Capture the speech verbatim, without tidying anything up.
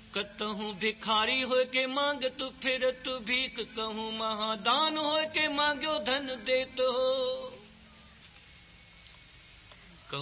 कतहूँ भिखारी हो के मांग तू फिर तू भीख कहूँ महादान हो के मांगो धन देत हो।